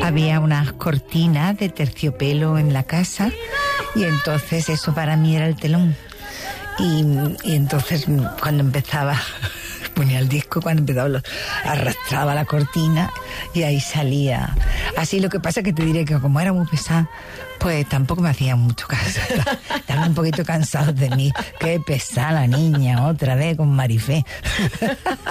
había unas cortinas de terciopelo en la casa y entonces eso para mí era el telón. Y entonces cuando empezaba, ponía el disco, cuando empezaba arrastraba la cortina y ahí salía. Así, lo que pasa es que te diré que como era muy pesada, pues tampoco me hacían mucho caso. Estaban un poquito cansados de mí. Qué pesada la niña, otra vez con Marifé.